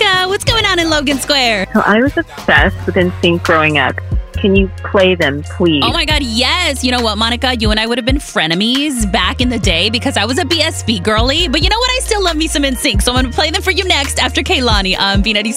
Monica. What's going on in Logan Square? So I was obsessed with NSYNC growing up. Can you play them, please? Oh my God, yes. You know what, Monica? You and I would have been frenemies back in the day because I was a BSB girly. But you know what? I still love me some NSYNC. So I'm going to play them for you next after Kaylani on B96.